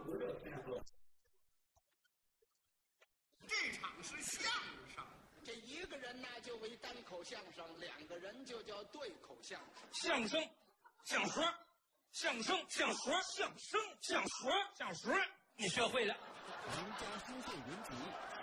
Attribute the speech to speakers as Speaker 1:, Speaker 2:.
Speaker 1: 这场是相声，这一个人呢就为单口相声，两个人就叫对口相声。
Speaker 2: 相声，相声，相声，相声，相声，相声，相声，你学会了。
Speaker 3: 名家新秀云集